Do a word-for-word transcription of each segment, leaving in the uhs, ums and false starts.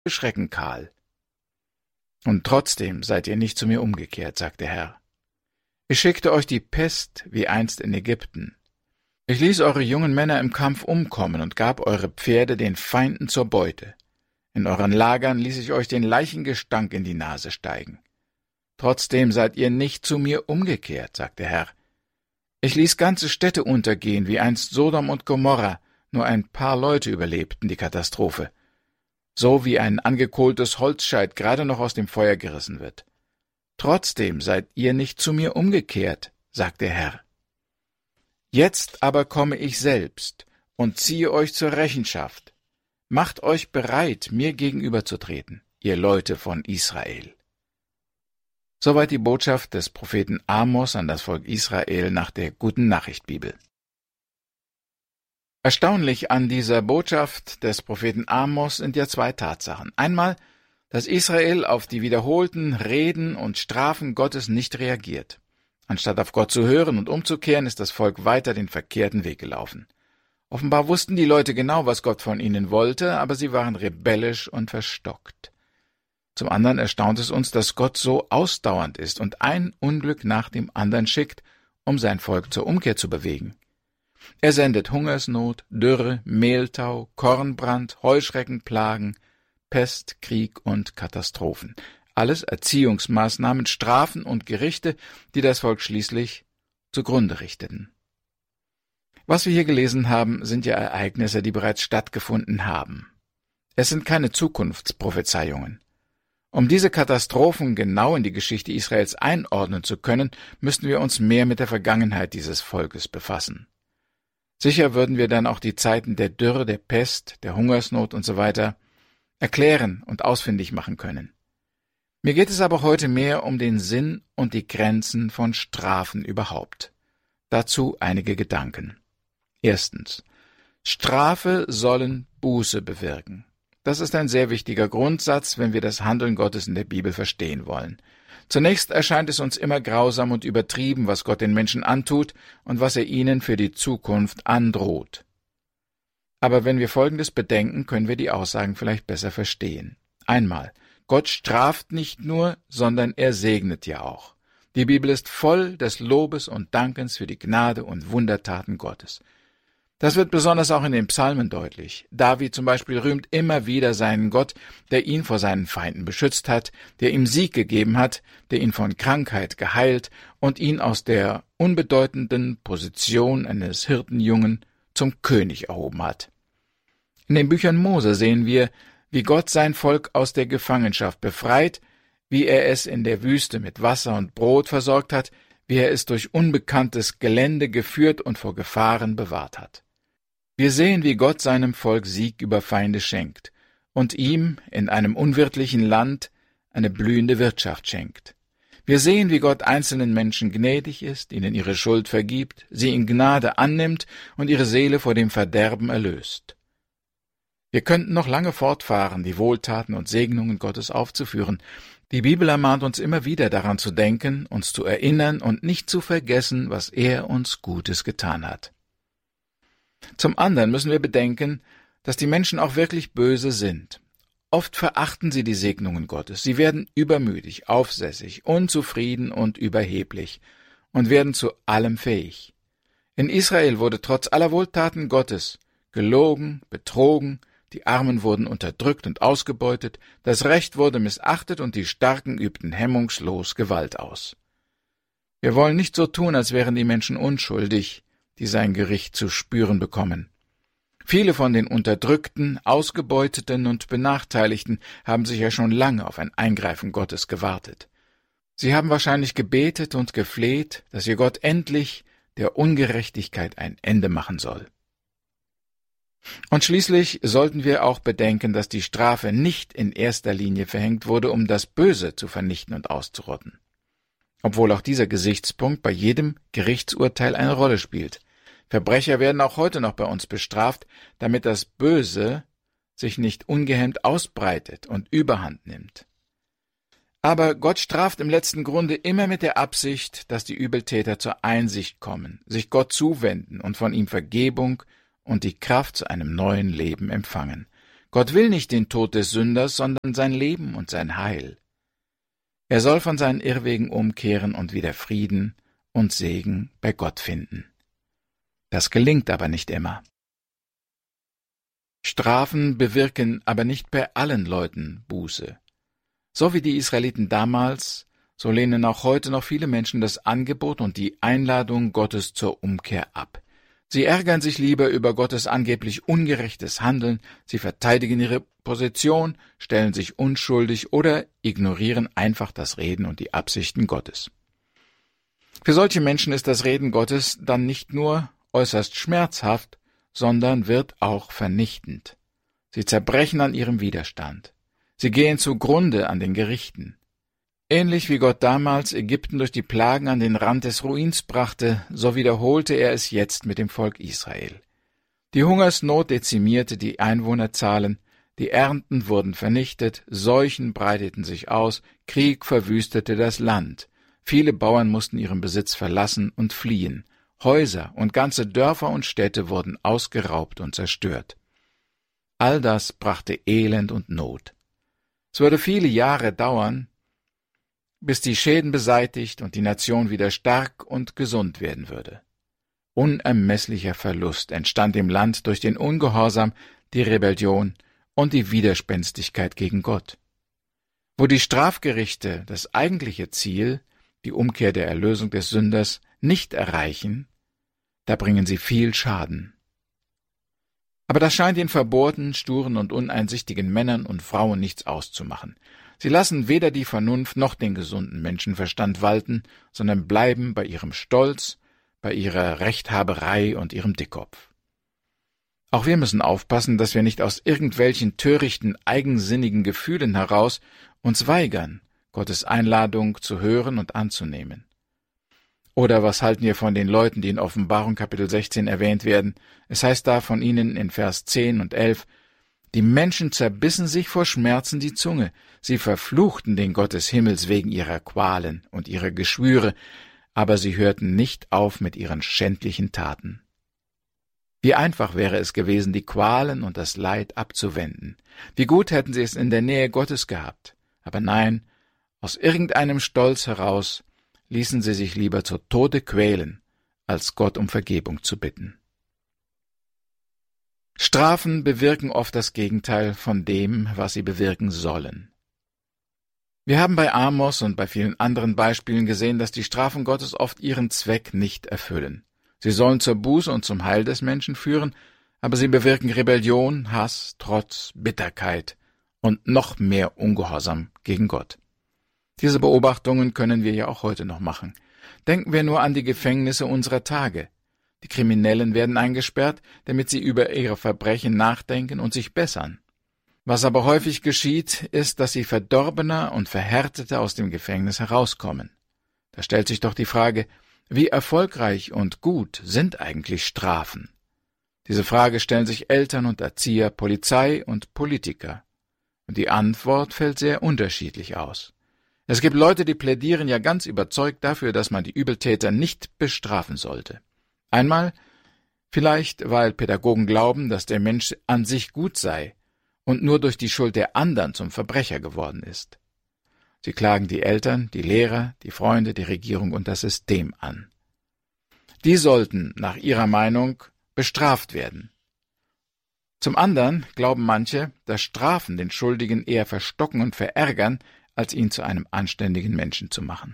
Schrecken kahl. Und trotzdem seid ihr nicht zu mir umgekehrt, sagt der Herr. Ich schickte euch die Pest wie einst in Ägypten. Ich ließ eure jungen Männer im Kampf umkommen und gab eure Pferde den Feinden zur Beute. In euren Lagern ließ ich euch den Leichengestank in die Nase steigen. Trotzdem seid ihr nicht zu mir umgekehrt, sagt der Herr. Ich ließ ganze Städte untergehen, wie einst Sodom und Gomorra, nur ein paar Leute überlebten die Katastrophe. So wie ein angekohltes Holzscheit gerade noch aus dem Feuer gerissen wird. Trotzdem seid ihr nicht zu mir umgekehrt, sagt der Herr. Jetzt aber komme ich selbst und ziehe euch zur Rechenschaft. Macht euch bereit, mir gegenüberzutreten, ihr Leute von Israel. Soweit die Botschaft des Propheten Amos an das Volk Israel nach der Guten Nachricht Bibel. Erstaunlich an dieser Botschaft des Propheten Amos sind ja zwei Tatsachen. Einmal, dass Israel auf die wiederholten Reden und Strafen Gottes nicht reagiert. Anstatt auf Gott zu hören und umzukehren, ist das Volk weiter den verkehrten Weg gelaufen. Offenbar wussten die Leute genau, was Gott von ihnen wollte, aber sie waren rebellisch und verstockt. Zum anderen erstaunt es uns, dass Gott so ausdauernd ist und ein Unglück nach dem anderen schickt, um sein Volk zur Umkehr zu bewegen. Er sendet Hungersnot, Dürre, Mehltau, Kornbrand, Heuschreckenplagen, Pest, Krieg und Katastrophen. Alles Erziehungsmaßnahmen, Strafen und Gerichte, die das Volk schließlich zugrunde richteten. Was wir hier gelesen haben, sind ja Ereignisse, die bereits stattgefunden haben. Es sind keine Zukunftsprophezeiungen. Um diese Katastrophen genau in die Geschichte Israels einordnen zu können, müssten wir uns mehr mit der Vergangenheit dieses Volkes befassen. Sicher würden wir dann auch die Zeiten der Dürre, der Pest, der Hungersnot und so weiter erklären und ausfindig machen können. Mir geht es aber heute mehr um den Sinn und die Grenzen von Strafen überhaupt. Dazu einige Gedanken. Erstens. Strafe sollen Buße bewirken. Das ist ein sehr wichtiger Grundsatz, wenn wir das Handeln Gottes in der Bibel verstehen wollen. Zunächst erscheint es uns immer grausam und übertrieben, was Gott den Menschen antut und was er ihnen für die Zukunft androht. Aber wenn wir Folgendes bedenken, können wir die Aussagen vielleicht besser verstehen. Einmal, Gott straft nicht nur, sondern er segnet ja auch. Die Bibel ist voll des Lobes und Dankens für die Gnade und Wundertaten Gottes. Das wird besonders auch in den Psalmen deutlich. David zum Beispiel rühmt immer wieder seinen Gott, der ihn vor seinen Feinden beschützt hat, der ihm Sieg gegeben hat, der ihn von Krankheit geheilt und ihn aus der unbedeutenden Position eines Hirtenjungen zum König erhoben hat. In den Büchern Mose sehen wir, wie Gott sein Volk aus der Gefangenschaft befreit, wie er es in der Wüste mit Wasser und Brot versorgt hat, wie er es durch unbekanntes Gelände geführt und vor Gefahren bewahrt hat. Wir sehen, wie Gott seinem Volk Sieg über Feinde schenkt und ihm in einem unwirtlichen Land eine blühende Wirtschaft schenkt. Wir sehen, wie Gott einzelnen Menschen gnädig ist, ihnen ihre Schuld vergibt, sie in Gnade annimmt und ihre Seele vor dem Verderben erlöst. Wir könnten noch lange fortfahren, die Wohltaten und Segnungen Gottes aufzuführen. Die Bibel ermahnt uns immer wieder daran zu denken, uns zu erinnern und nicht zu vergessen, was er uns Gutes getan hat. Zum anderen müssen wir bedenken, dass die Menschen auch wirklich böse sind. Oft verachten sie die Segnungen Gottes. Sie werden übermütig, aufsässig, unzufrieden und überheblich und werden zu allem fähig. In Israel wurde trotz aller Wohltaten Gottes gelogen, betrogen, die Armen wurden unterdrückt und ausgebeutet, das Recht wurde missachtet und die Starken übten hemmungslos Gewalt aus. Wir wollen nicht so tun, als wären die Menschen unschuldig, die sein Gericht zu spüren bekommen. Viele von den Unterdrückten, Ausgebeuteten und Benachteiligten haben sicher schon lange auf ein Eingreifen Gottes gewartet. Sie haben wahrscheinlich gebetet und gefleht, dass ihr Gott endlich der Ungerechtigkeit ein Ende machen soll. Und schließlich sollten wir auch bedenken, dass die Strafe nicht in erster Linie verhängt wurde, um das Böse zu vernichten und auszurotten. Obwohl auch dieser Gesichtspunkt bei jedem Gerichtsurteil eine Rolle spielt. Verbrecher werden auch heute noch bei uns bestraft, damit das Böse sich nicht ungehemmt ausbreitet und Überhand nimmt. Aber Gott straft im letzten Grunde immer mit der Absicht, dass die Übeltäter zur Einsicht kommen, sich Gott zuwenden und von ihm Vergebung und die Kraft zu einem neuen Leben empfangen. Gott will nicht den Tod des Sünders, sondern sein Leben und sein Heil. Er soll von seinen Irrwegen umkehren und wieder Frieden und Segen bei Gott finden. Das gelingt aber nicht immer. Strafen bewirken aber nicht bei allen Leuten Buße. So wie die Israeliten damals, so lehnen auch heute noch viele Menschen das Angebot und die Einladung Gottes zur Umkehr ab. Sie ärgern sich lieber über Gottes angeblich ungerechtes Handeln, sie verteidigen ihre Position, stellen sich unschuldig oder ignorieren einfach das Reden und die Absichten Gottes. Für solche Menschen ist das Reden Gottes dann nicht nur äußerst schmerzhaft, sondern wird auch vernichtend. Sie zerbrechen an ihrem Widerstand. Sie gehen zugrunde an den Gerichten. Ähnlich wie Gott damals Ägypten durch die Plagen an den Rand des Ruins brachte, so wiederholte er es jetzt mit dem Volk Israel. Die Hungersnot dezimierte die Einwohnerzahlen, die Ernten wurden vernichtet, Seuchen breiteten sich aus, Krieg verwüstete das Land. Viele Bauern mussten ihren Besitz verlassen und fliehen. Häuser und ganze Dörfer und Städte wurden ausgeraubt und zerstört. All das brachte Elend und Not. Es würde viele Jahre dauern, bis die Schäden beseitigt und die Nation wieder stark und gesund werden würde. Unermesslicher Verlust entstand im Land durch den Ungehorsam, die Rebellion und die Widerspenstigkeit gegen Gott. Wo die Strafgerichte das eigentliche Ziel, die Umkehr der Erlösung des Sünders, nicht erreichen, da bringen sie viel Schaden. Aber das scheint den verbohrten, sturen und uneinsichtigen Männern und Frauen nichts auszumachen. Sie lassen weder die Vernunft noch den gesunden Menschenverstand walten, sondern bleiben bei ihrem Stolz, bei ihrer Rechthaberei und ihrem Dickkopf. Auch wir müssen aufpassen, dass wir nicht aus irgendwelchen törichten, eigensinnigen Gefühlen heraus uns weigern, Gottes Einladung zu hören und anzunehmen. Oder was halten wir von den Leuten, die in Offenbarung Kapitel sechzehn erwähnt werden? Es heißt da von ihnen in Vers zehn und elf, die Menschen zerbissen sich vor Schmerzen die Zunge, sie verfluchten den Gott des Himmels wegen ihrer Qualen und ihrer Geschwüre, aber sie hörten nicht auf mit ihren schändlichen Taten. Wie einfach wäre es gewesen, die Qualen und das Leid abzuwenden. Wie gut hätten sie es in der Nähe Gottes gehabt. Aber nein, aus irgendeinem Stolz heraus ließen sie sich lieber zu Tode quälen, als Gott um Vergebung zu bitten. Strafen bewirken oft das Gegenteil von dem, was sie bewirken sollen. Wir haben bei Amos und bei vielen anderen Beispielen gesehen, dass die Strafen Gottes oft ihren Zweck nicht erfüllen. Sie sollen zur Buße und zum Heil des Menschen führen, aber sie bewirken Rebellion, Hass, Trotz, Bitterkeit und noch mehr Ungehorsam gegen Gott. Diese Beobachtungen können wir ja auch heute noch machen. Denken wir nur an die Gefängnisse unserer Tage. Die Kriminellen werden eingesperrt, damit sie über ihre Verbrechen nachdenken und sich bessern. Was aber häufig geschieht, ist, dass sie verdorbener und verhärteter aus dem Gefängnis herauskommen. Da stellt sich doch die Frage, wie erfolgreich und gut sind eigentlich Strafen? Diese Frage stellen sich Eltern und Erzieher, Polizei und Politiker. Und die Antwort fällt sehr unterschiedlich aus. Es gibt Leute, die plädieren ja ganz überzeugt dafür, dass man die Übeltäter nicht bestrafen sollte. Einmal vielleicht, weil Pädagogen glauben, dass der Mensch an sich gut sei und nur durch die Schuld der anderen zum Verbrecher geworden ist. Sie klagen die Eltern, die Lehrer, die Freunde, die Regierung und das System an. Die sollten, nach ihrer Meinung, bestraft werden. Zum anderen glauben manche, dass Strafen den Schuldigen eher verstocken und verärgern, als ihn zu einem anständigen Menschen zu machen.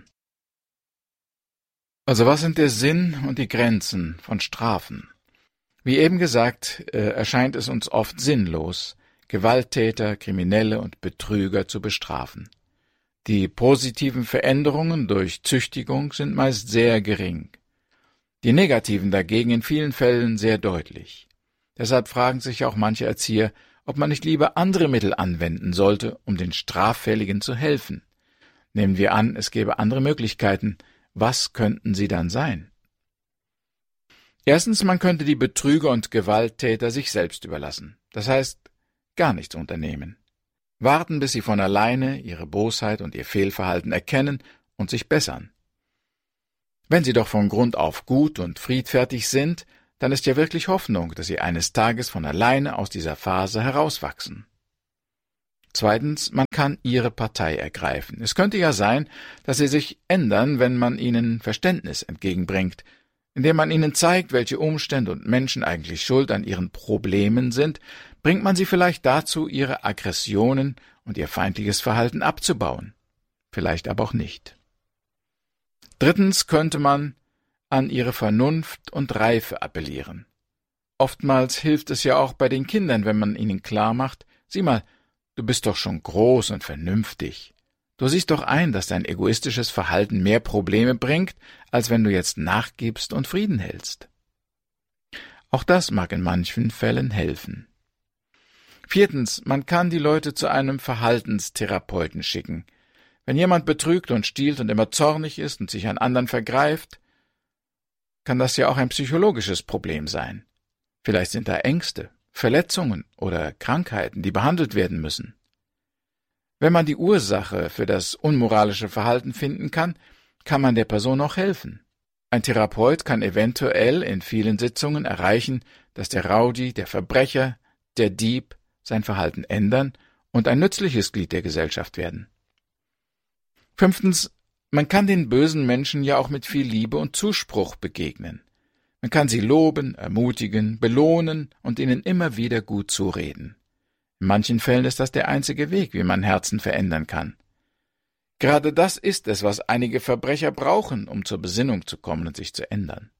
Also was sind der Sinn und die Grenzen von Strafen? Wie eben gesagt, äh, erscheint es uns oft sinnlos, Gewalttäter, Kriminelle und Betrüger zu bestrafen. Die positiven Veränderungen durch Züchtigung sind meist sehr gering. Die negativen dagegen in vielen Fällen sehr deutlich. Deshalb fragen sich auch manche Erzieher, ob man nicht lieber andere Mittel anwenden sollte, um den Straffälligen zu helfen. Nehmen wir an, es gäbe andere Möglichkeiten. Was könnten sie dann sein? Erstens, man könnte die Betrüger und Gewalttäter sich selbst überlassen. Das heißt, gar nichts unternehmen. Warten, bis sie von alleine ihre Bosheit und ihr Fehlverhalten erkennen und sich bessern. Wenn sie doch von Grund auf gut und friedfertig sind, dann ist ja wirklich Hoffnung, dass sie eines Tages von alleine aus dieser Phase herauswachsen. Zweitens, man kann ihre Partei ergreifen. Es könnte ja sein, dass sie sich ändern, wenn man ihnen Verständnis entgegenbringt, indem man ihnen zeigt, welche Umstände und Menschen eigentlich schuld an ihren Problemen sind, bringt man sie vielleicht dazu, ihre Aggressionen und ihr feindliches Verhalten abzubauen. Vielleicht aber auch nicht. Drittens könnte man an ihre Vernunft und Reife appellieren. Oftmals hilft es ja auch bei den Kindern, wenn man ihnen klar macht, sieh mal, du bist doch schon groß und vernünftig. Du siehst doch ein, dass dein egoistisches Verhalten mehr Probleme bringt, als wenn du jetzt nachgibst und Frieden hältst. Auch das mag in manchen Fällen helfen. Viertens, man kann die Leute zu einem Verhaltenstherapeuten schicken. Wenn jemand betrügt und stiehlt und immer zornig ist und sich an anderen vergreift, kann das ja auch ein psychologisches Problem sein. Vielleicht sind da Ängste, Verletzungen oder Krankheiten, die behandelt werden müssen. Wenn man die Ursache für das unmoralische Verhalten finden kann, kann man der Person auch helfen. Ein Therapeut kann eventuell in vielen Sitzungen erreichen, dass der Rowdy, der Verbrecher, der Dieb sein Verhalten ändern und ein nützliches Glied der Gesellschaft werden. Fünftens, man kann den bösen Menschen ja auch mit viel Liebe und Zuspruch begegnen. Man kann sie loben, ermutigen, belohnen und ihnen immer wieder gut zureden. In manchen Fällen ist das der einzige Weg, wie man Herzen verändern kann. Gerade das ist es, was einige Verbrecher brauchen, um zur Besinnung zu kommen und sich zu ändern.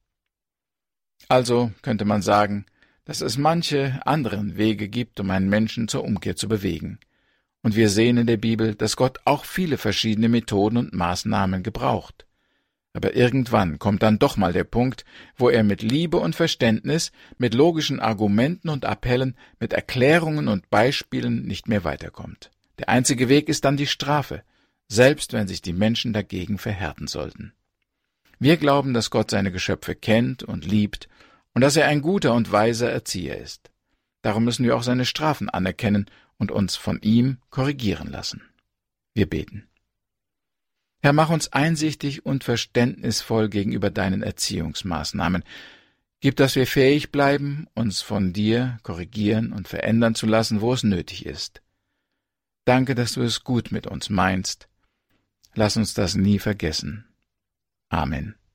Also könnte man sagen, dass es manche anderen Wege gibt, um einen Menschen zur Umkehr zu bewegen. Und wir sehen in der Bibel, dass Gott auch viele verschiedene Methoden und Maßnahmen gebraucht. Aber irgendwann kommt dann doch mal der Punkt, wo er mit Liebe und Verständnis, mit logischen Argumenten und Appellen, mit Erklärungen und Beispielen nicht mehr weiterkommt. Der einzige Weg ist dann die Strafe, selbst wenn sich die Menschen dagegen verhärten sollten. Wir glauben, dass Gott seine Geschöpfe kennt und liebt und dass er ein guter und weiser Erzieher ist. Darum müssen wir auch seine Strafen anerkennen und uns von ihm korrigieren lassen. Wir beten. Herr, mach uns einsichtig und verständnisvoll gegenüber deinen Erziehungsmaßnahmen. Gib, dass wir fähig bleiben, uns von dir korrigieren und verändern zu lassen, wo es nötig ist. Danke, dass du es gut mit uns meinst. Lass uns das nie vergessen. Amen.